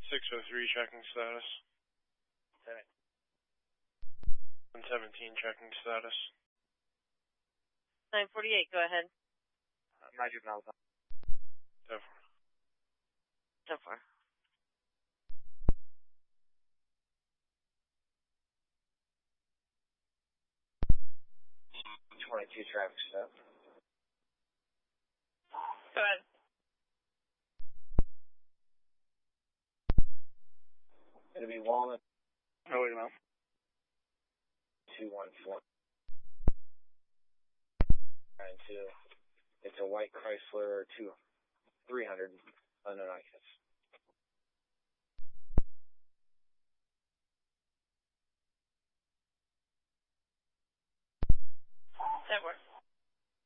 603 checking status. 117 checking status. 948, go ahead. My juvenile. 10-4. 22 traffic stop. Go ahead. It'll be Walnut. Oh, wait a minute. 214. 92. It's a white Chrysler 300 unknown occupants. That works.